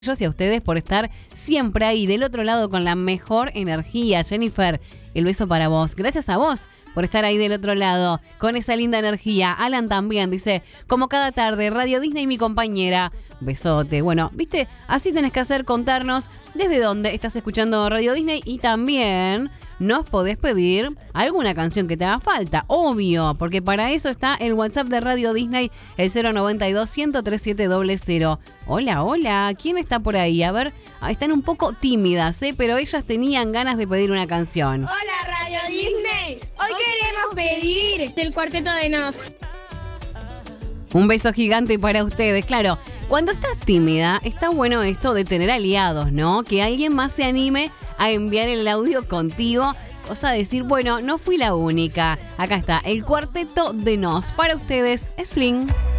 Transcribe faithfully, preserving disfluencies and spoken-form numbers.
Yo y a ustedes por estar siempre ahí del otro lado con la mejor energía. Jennifer, el beso para vos. Gracias a vos por estar ahí del otro lado con esa linda energía. Alan también dice, como cada tarde, Radio Disney mi compañera. Besote. Bueno, viste, así tenés que hacer, contarnos desde dónde estás escuchando Radio Disney y también nos podés pedir alguna canción que te haga falta, obvio, porque para eso está el WhatsApp de Radio Disney, el cero noventa y dos, ciento treinta y siete cero cero. Hola, hola, ¿quién está por ahí? A ver, están un poco tímidas, ¿eh? Pero ellas tenían ganas de pedir una canción. Hola, Radio Disney. Hoy queremos pedir del Cuarteto de Nos. Un beso gigante para ustedes. Claro, cuando estás tímida, está bueno esto de tener aliados, ¿no? Que alguien más se anime a enviar el audio contigo. O sea, decir, bueno, no fui la única. Acá está, el Cuarteto de Nos. Para ustedes, Spring.